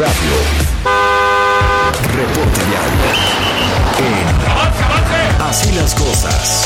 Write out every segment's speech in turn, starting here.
Radio. Reporte Vial. En Así las Cosas.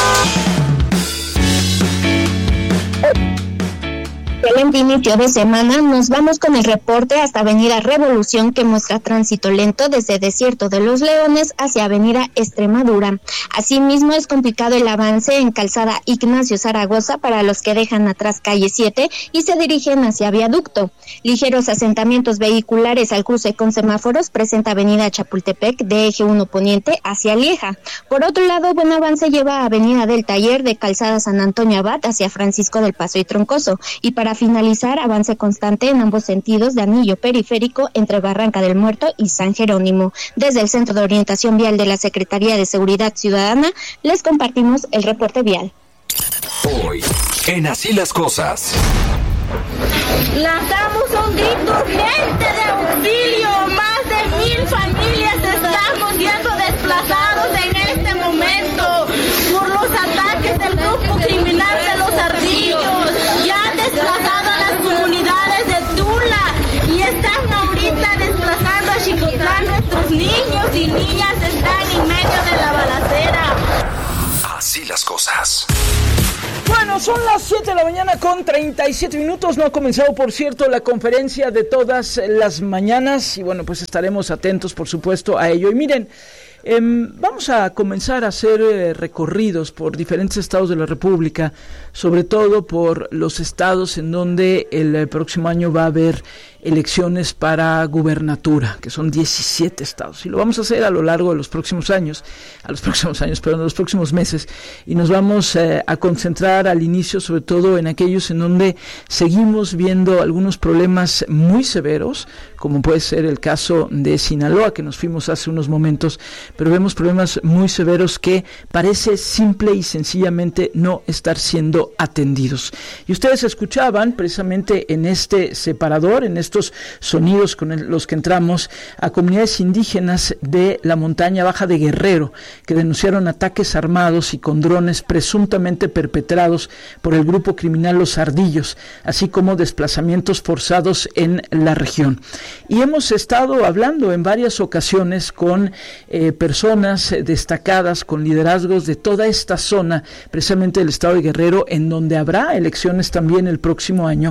Excelente inicio de semana. Nos vamos con el reporte hasta Avenida Revolución, que muestra tránsito lento desde Desierto de los Leones hacia Avenida Extremadura. Asimismo, es complicado el avance en Calzada Ignacio Zaragoza para los que dejan atrás calle 7 y se dirigen hacia Viaducto. Ligeros asentamientos vehiculares al cruce con semáforos presenta Avenida Chapultepec de eje 1 poniente hacia Lieja. Por otro lado, buen avance lleva a Avenida del Taller de Calzada San Antonio Abad hacia Francisco del Paso y Troncoso. Y para finalizar, avance constante en ambos sentidos de anillo periférico entre Barranca del Muerto y San Jerónimo. Desde el Centro de Orientación Vial de la Secretaría de Seguridad Ciudadana, les compartimos el reporte vial. Hoy, en Así las Cosas. Lanzamos un grito urgente de auxilio. Más de 1,000 familias estamos siendo desplazados en este momento por los ataques del grupo criminal de los Ardillos. Ya han desplazado a las comunidades de Tula y están ahorita desplazando a Xicotlán. Nuestros niños y niñas están en medio de la balacera. Así las Cosas. Bueno, son las 7 de la mañana con 37 minutos. No ha comenzado, por cierto, la conferencia de todas las mañanas. Y bueno, pues estaremos atentos, por supuesto, a ello. Y miren, vamos a comenzar a hacer recorridos por diferentes estados de la República, sobre todo por los estados en donde el próximo año va a haber elecciones para gubernatura, que son 17 estados, y lo vamos a hacer a lo largo de los próximos meses, y nos vamos a concentrar al inicio sobre todo en aquellos en donde seguimos viendo algunos problemas muy severos, como puede ser el caso de Sinaloa, que nos fuimos hace unos momentos, pero vemos problemas muy severos que parece simple y sencillamente no estar siendo atendidos. Y ustedes escuchaban precisamente en este separador, en estos sonidos con los que entramos, a comunidades indígenas de la montaña baja de Guerrero, que denunciaron ataques armados y con drones presuntamente perpetrados por el grupo criminal Los Ardillos, así como desplazamientos forzados en la región. Y hemos estado hablando en varias ocasiones con personas destacadas, con liderazgos de toda esta zona, precisamente del estado de Guerrero, en donde habrá elecciones también el próximo año,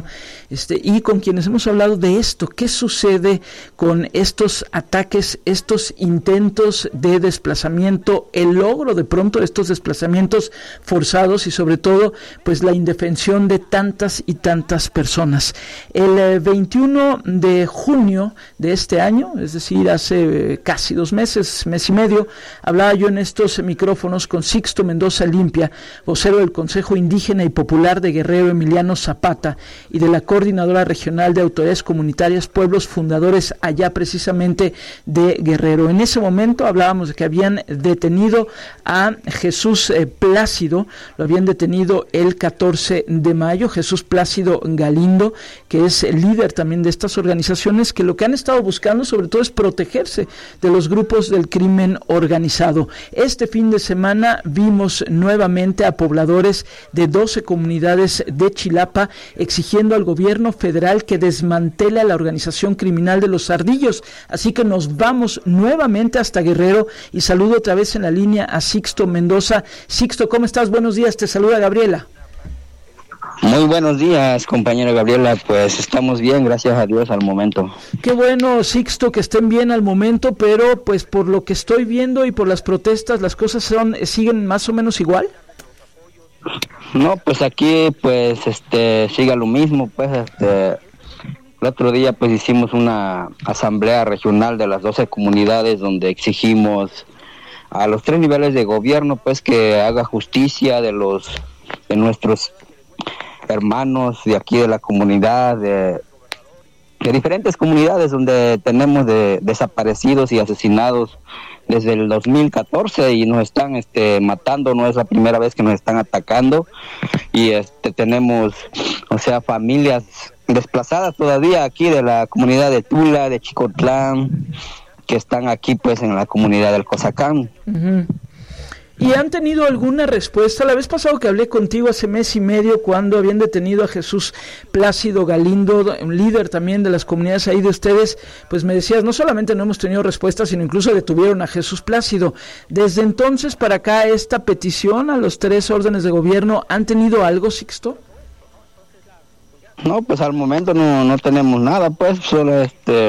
y con quienes hemos hablado de esto, qué sucede con estos ataques, estos intentos de desplazamiento, el logro de pronto de estos desplazamientos forzados y sobre todo pues la indefensión de tantas y tantas personas. El 21 de junio de este año, es decir, hace casi 2 meses, mes y medio, hablaba yo en estos micrófonos con Sixto Mendoza Limpia, vocero del Consejo Indígena y Popular de Guerrero Emiliano Zapata y de la Coordinadora Regional de Autoridades Comunitarias Pueblos Fundadores allá precisamente de Guerrero. En ese momento hablábamos de que habían detenido a Jesús Plácido, lo habían detenido el 14 de mayo, Jesús Plácido Galindo, que es el líder también de estas organizaciones que lo que han estado buscando sobre todo es protegerse de los grupos del crimen organizado. Este fin de semana vimos nuevamente a pobladores de 12 comunidades de Chilapa exigiendo al gobierno federal que desmantele a la organización criminal de Los Ardillos. Así que nos vamos nuevamente hasta Guerrero y saludo otra vez en la línea a Sixto Mendoza. Sixto, ¿cómo estás? Buenos días, te saluda Gabriela. Muy buenos días, compañera Gabriela, pues estamos bien, gracias a Dios al momento. Qué bueno, Sixto, que estén bien al momento, pero pues por lo que estoy viendo y por las protestas, ¿las cosas siguen más o menos igual? No, pues aquí pues sigue lo mismo, pues el otro día pues hicimos una asamblea regional de las 12 comunidades donde exigimos a los 3 niveles de gobierno pues que haga justicia de nuestros hermanos de aquí de la comunidad, de diferentes comunidades donde tenemos desaparecidos y asesinados desde el 2014 y nos están matando, no es la primera vez que nos están atacando y tenemos, familias desplazadas todavía aquí de la comunidad de Tula, de Xicotlán, que están aquí pues en la comunidad del Cozacán. Uh-huh. ¿Y han tenido alguna respuesta? La vez pasada que hablé contigo hace mes y medio, cuando habían detenido a Jesús Plácido Galindo, un líder también de las comunidades ahí de ustedes, pues me decías, no solamente no hemos tenido respuesta, sino incluso detuvieron a Jesús Plácido. Desde entonces para acá, esta petición a los 3 órdenes de gobierno, ¿han tenido algo, Sixto? No, pues al momento no tenemos nada, pues solo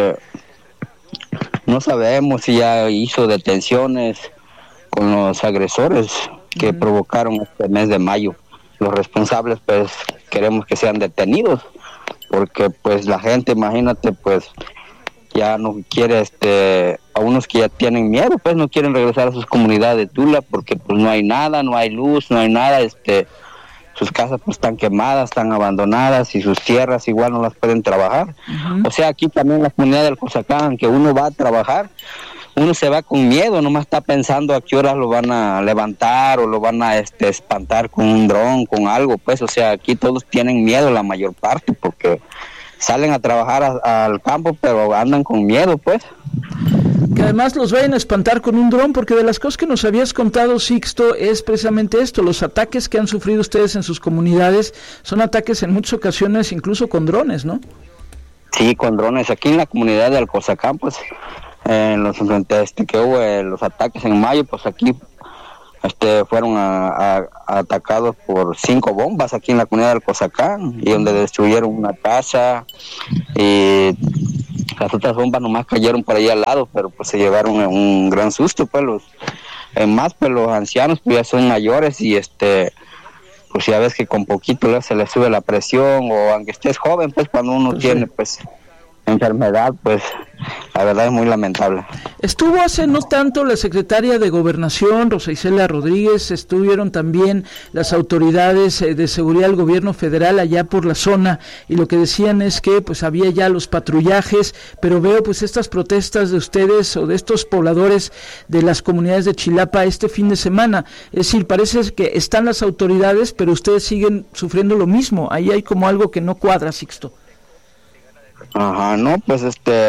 no sabemos si ya hizo detenciones con los agresores que provocaron este mes de mayo. Los responsables, pues queremos que sean detenidos, porque pues la gente, imagínate, pues ya no quiere, a unos que ya tienen miedo, pues no quieren regresar a sus comunidades de Tula, porque pues no hay nada, no hay luz, no hay nada, sus casas pues están quemadas, están abandonadas, y sus tierras igual no las pueden trabajar. O sea, aquí también en la comunidad del Cozacán, que uno va a trabajar, uno se va con miedo, nomás está pensando a qué horas lo van a levantar o lo van a espantar con un dron, con algo, pues. O sea, aquí todos tienen miedo, la mayor parte, porque salen a trabajar al campo, pero andan con miedo, pues. Que además los vayan a espantar con un dron, porque de las cosas que nos habías contado, Sixto, es precisamente esto: los ataques que han sufrido ustedes en sus comunidades son ataques en muchas ocasiones incluso con drones, ¿no? Sí, con drones. Aquí en la comunidad de Alcozacán, pues, que hubo los ataques en mayo, pues aquí fueron atacados por 5 bombas aquí en la comunidad de Alcozacán, y donde destruyeron una casa, y las otras bombas nomás cayeron por ahí al lado, pero pues se llevaron un gran susto, pues los ancianos pues ya son mayores, y pues ya ves que con poquito se les sube la presión, o aunque estés joven, pues cuando uno tiene pues enfermedad, pues la verdad es muy lamentable. Estuvo hace no tanto la secretaria de Gobernación, Rosa Isela Rodríguez, estuvieron también las autoridades de seguridad del gobierno federal allá por la zona, y lo que decían es que pues había ya los patrullajes, pero veo pues estas protestas de ustedes o de estos pobladores de las comunidades de Chilapa este fin de semana. Es decir, parece que están las autoridades, pero ustedes siguen sufriendo lo mismo. Ahí hay como algo que no cuadra, Sixto. Ajá, no, pues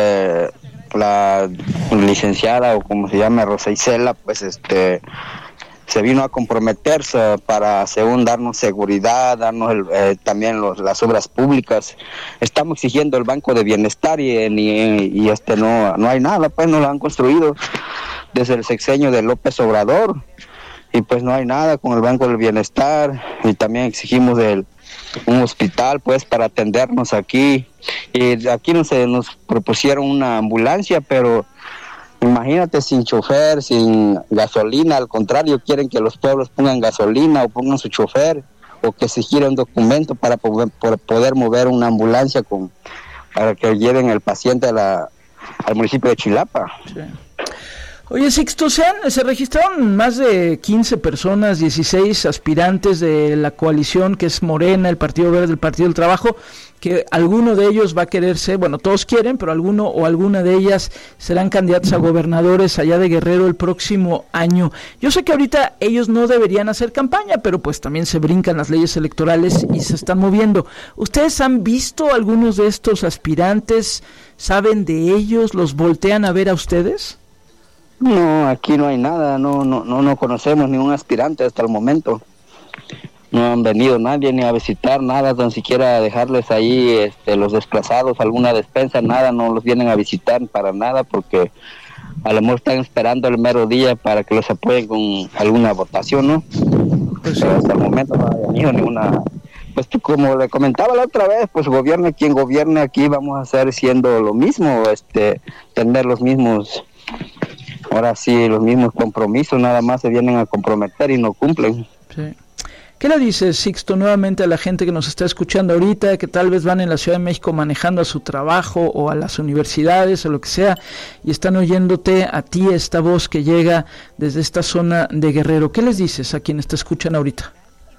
la licenciada, o como se llama, Rosa Isela, pues se vino a comprometerse para, según darnos seguridad, darnos también las obras públicas. Estamos exigiendo el Banco de Bienestar y no hay nada, pues no lo han construido desde el sexenio de López Obrador, y pues no hay nada con el Banco del Bienestar. Y también exigimos un hospital, pues, para atendernos aquí, y aquí nos propusieron una ambulancia, pero imagínate, sin chofer, sin gasolina. Al contrario, quieren que los pueblos pongan gasolina o pongan su chofer, o que se gire un documento para poder mover una ambulancia para que lleven el paciente al municipio de Chilapa. Sí. Oye, Sixto, se registraron más de 15 personas, 16 aspirantes de la coalición que es Morena, el Partido Verde, el Partido del Trabajo, que alguno de ellos va a querer ser, bueno, todos quieren, pero alguno o alguna de ellas serán candidatos a gobernadores allá de Guerrero el próximo año. Yo sé que ahorita ellos no deberían hacer campaña, pero pues también se brincan las leyes electorales y se están moviendo. ¿Ustedes han visto algunos de estos aspirantes? ¿Saben de ellos? ¿Los voltean a ver a ustedes? No, aquí no hay nada, no conocemos ningún aspirante hasta el momento. No han venido nadie ni a visitar nada, tan siquiera a dejarles ahí los desplazados alguna despensa, nada, no los vienen a visitar para nada, porque a lo mejor están esperando el mero día para que los apoyen con alguna votación, ¿no? Pues pero hasta el momento no ha venido ninguna. Pues como le comentaba la otra vez, pues gobierne quien gobierne aquí, vamos a hacer siendo lo mismo, tener los mismos. Ahora sí, los mismos compromisos, nada más se vienen a comprometer y no cumplen. Sí. ¿Qué le dices, Sixto, nuevamente a la gente que nos está escuchando ahorita, que tal vez van en la Ciudad de México manejando a su trabajo o a las universidades o lo que sea, y están oyéndote a ti, esta voz que llega desde esta zona de Guerrero? ¿Qué les dices a quienes te escuchan ahorita?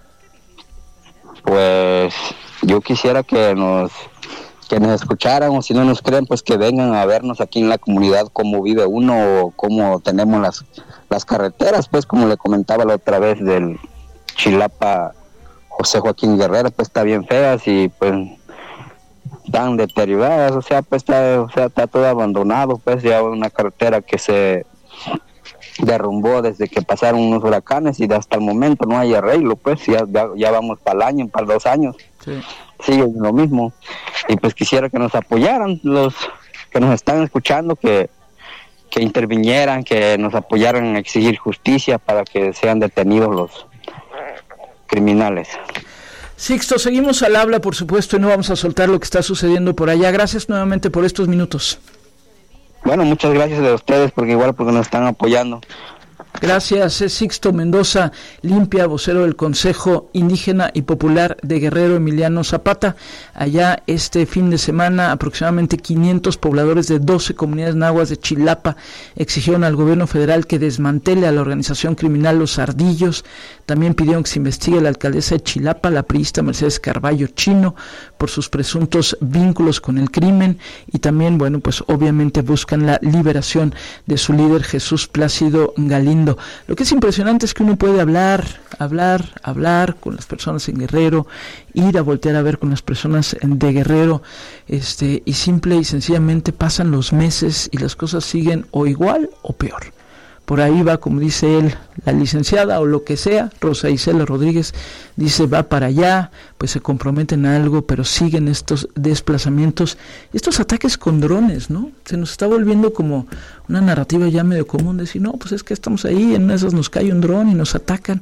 Pues yo quisiera que nos escucharan, o si no nos creen, pues que vengan a vernos aquí en la comunidad cómo vive uno, o cómo tenemos las carreteras, pues como le comentaba la otra vez del Chilapa José Joaquín Guerrero, pues está bien feas y pues están deterioradas, o sea, pues está todo abandonado, pues ya una carretera que se derrumbó desde que pasaron unos huracanes y hasta el momento no hay arreglo, pues ya vamos para el año, para 2 años. Sí. Sigue lo mismo. Y pues quisiera que nos apoyaran los que nos están escuchando, que intervinieran, que nos apoyaran en exigir justicia para que sean detenidos los criminales. Sixto, seguimos al habla, por supuesto, y no vamos a soltar lo que está sucediendo por allá. Gracias nuevamente por estos minutos. Bueno, muchas gracias a ustedes porque nos están apoyando. Gracias, es Sixto Mendoza Limpia, vocero del Consejo Indígena y Popular de Guerrero Emiliano Zapata. Allá este fin de semana aproximadamente 500 pobladores de 12 comunidades nahuas de Chilapa exigieron al gobierno federal que desmantele a la organización criminal Los Ardillos. También pidieron que se investigue a la alcaldesa de Chilapa, la priista Mercedes Carballo Chino, por sus presuntos vínculos con el crimen, y también, bueno, pues obviamente buscan la liberación de su líder Jesús Plácido Galindo. Lo que es impresionante es que uno puede hablar con las personas en Guerrero, ir a voltear a ver con las personas de Guerrero, y simple y sencillamente pasan los meses y las cosas siguen o igual o peor. Por ahí va, como dice él, la licenciada o lo que sea, Rosa Isela Rodríguez, dice va para allá, pues se comprometen a algo, pero siguen estos desplazamientos, estos ataques con drones, ¿no? Se nos está volviendo como una narrativa ya medio común, de decir, no, pues es que estamos ahí, en esas nos cae un dron y nos atacan.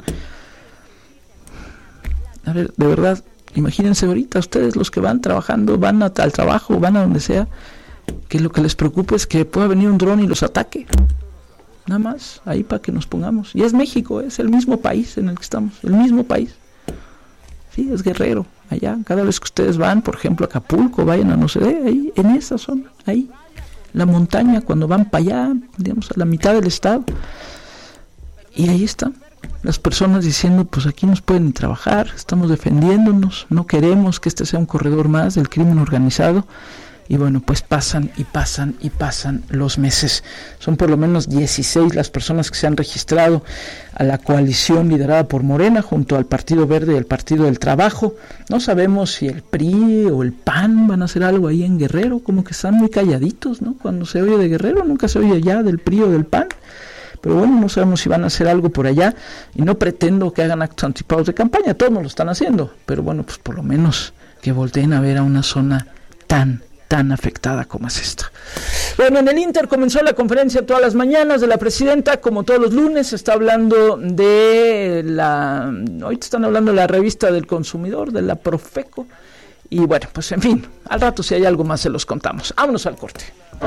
A ver, de verdad, imagínense ahorita ustedes los que van trabajando, van al trabajo, van a donde sea, que lo que les preocupa es que pueda venir un dron y los ataque. Nada más, ahí para que nos pongamos. Y es México, es el mismo país en el que estamos, el mismo país. Sí, es Guerrero, allá. Cada vez que ustedes van, por ejemplo, a Acapulco, vayan a no sé, ahí, en esa zona, ahí. La montaña, cuando van para allá, digamos, a la mitad del estado. Y ahí están las personas diciendo, pues aquí nos pueden trabajar, estamos defendiéndonos, no queremos que este sea un corredor más del crimen organizado. Y bueno, pues pasan los meses. Son por lo menos 16 las personas que se han registrado a la coalición liderada por Morena junto al Partido Verde y el Partido del Trabajo. No sabemos si el PRI o el PAN van a hacer algo ahí en Guerrero, como que están muy calladitos, ¿no? Cuando se oye de Guerrero nunca se oye ya del PRI o del PAN. Pero bueno, no sabemos si van a hacer algo por allá, y no pretendo que hagan actos anticipados de campaña, todos lo están haciendo, pero bueno, pues por lo menos que volteen a ver a una zona tan afectada como es esta. Bueno, en el Inter comenzó la conferencia todas las mañanas de la presidenta, como todos los lunes. Se está hablando de hoy están hablando de la revista del consumidor, de la Profeco, y bueno, pues en fin, al rato si hay algo más se los contamos. Vámonos al corte.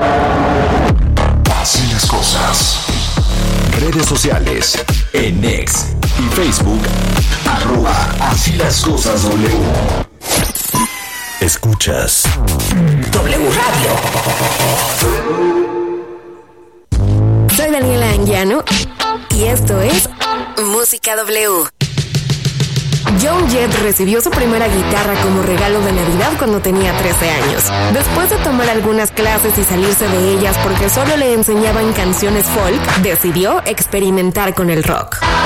Así las cosas. Redes sociales, en X y Facebook, @Así las cosas W. Escuchas W Radio. Soy Daniela Anguiano y esto es Música W. Joan Jett recibió su primera guitarra como regalo de Navidad cuando tenía 13 años. Después de tomar algunas clases y salirse de ellas porque solo le enseñaban canciones folk, decidió experimentar con el rock.